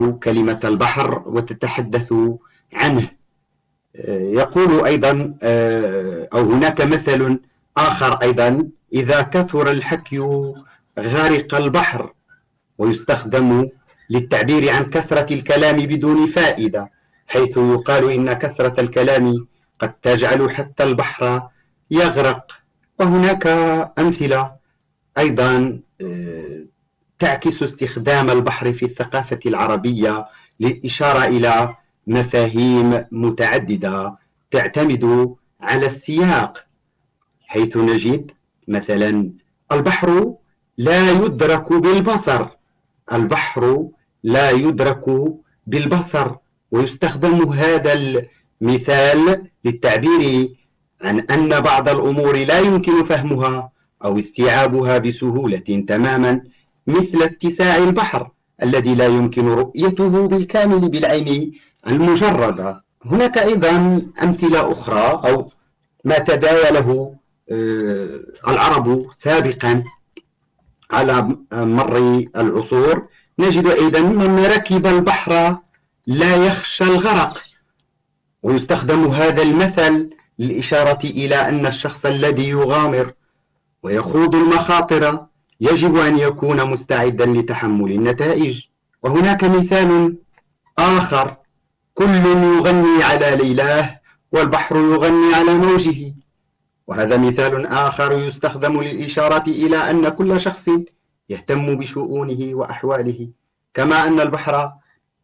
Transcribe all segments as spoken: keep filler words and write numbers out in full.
كلمة البحر وتتحدث عنه. يقول أيضا أو هناك مثل آخر أيضا: إذا كثر الحكي غرق البحر، ويستخدم للتعبير عن كثرة الكلام بدون فائدة، حيث يقال إن كثرة الكلام قد تجعل حتى البحر يغرق. وهناك أمثلة أيضا تعكس استخدام البحر في الثقافة العربية للإشارة إلى مفاهيم متعددة تعتمد على السياق، حيث نجد مثلا: البحر لا يدرك بالبصر، البحر لا يدرك بالبصر. ويستخدم هذا المثال للتعبير عن أن بعض الأمور لا يمكن فهمها أو استيعابها بسهولة تماما، مثل اتساع البحر الذي لا يمكن رؤيته بالكامل بالعين المجردة. هناك أيضا أمثلة أخرى أو ما تداوله العرب سابقا على مر العصور. نجد أيضا: من ركب البحر لا يخشى الغرق. ويستخدم هذا المثل للإشارة إلى أن الشخص الذي يغامر ويخوض المخاطر يجب أن يكون مستعدا لتحمل النتائج. وهناك مثال آخر: كل يغني على ليلاه والبحر يغني على موجه. وهذا مثال آخر يستخدم للإشارة إلى أن كل شخص يهتم بشؤونه وأحواله، كما أن البحر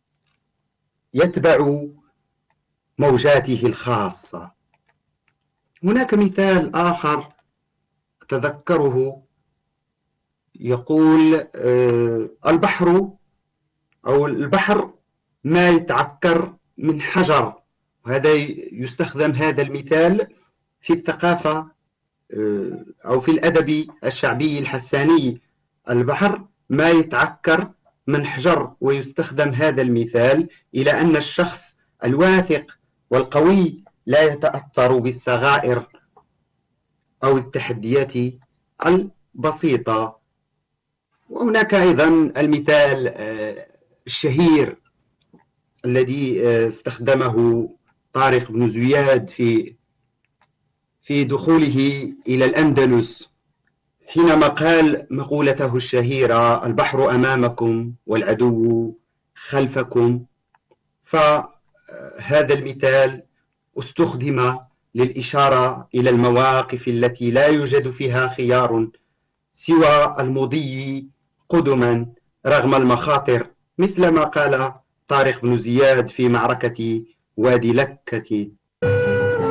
يتبع موجاته الخاصة. هناك مثال آخر أتذكره يقول: البحر أو البحر ما يتعكر من حجر. وهذا يستخدم هذا المثال في الثقافة أو في الأدب الشعبي الحساني: البحر ما يتعكر من حجر. ويستخدم هذا المثال إلى أن الشخص الواثق والقوي لا يتأثر بالصغائر أو التحديات البسيطة. وهناك أيضا المثال الشهير الذي استخدمه طارق بن زياد في في دخوله إلى الأندلس، حينما قال مقولته الشهيرة: البحر أمامكم والعدو خلفكم. فهذا المثال استخدم للإشارة إلى المواقف التي لا يوجد فيها خيار سوى المضي قدما رغم المخاطر، مثل ما قال طارق بن زياد في معركة وادي لكة.